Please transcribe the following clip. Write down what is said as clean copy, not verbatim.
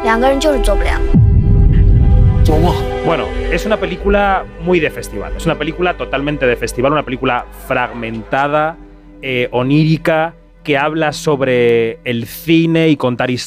两个人就是做不了。 做梦。 Bueno, es una película muy de festival, es una película totalmente de festival, una película fragmentada, onírica, que habla sobre el cine y contar historias.